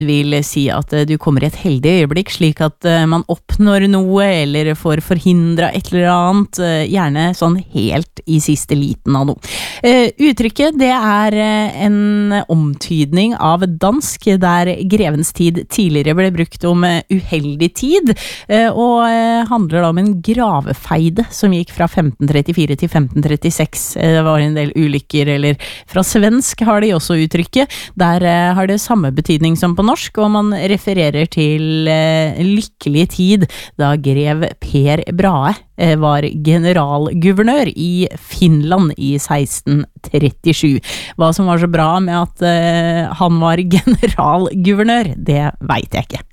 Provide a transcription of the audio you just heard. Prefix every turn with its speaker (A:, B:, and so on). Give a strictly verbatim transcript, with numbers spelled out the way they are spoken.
A: vil si at du kommer i et heldig øyeblikk, slik at man oppnår noe, eller får forhindret et eller annet, gjerne sånn helt i siste liten av noe. Uttrykket, det er en omtydning av dansk, der grevens tid tidligere ble brukt om uheldig tid, og handler om en gravefeide som gikk fra femten trettifire til femten trettiseks. Det var en del ulykker, eller fra svensk har de også uttrykket. Der har det samme betydning som på norsk, og man refererer til eh, lykkelig tid da grev Per Brahe eh, var generalguvernør i Finland i seksten trettisju. Hva som var så bra med at eh, han var generalguvernør, det vet jeg ikke.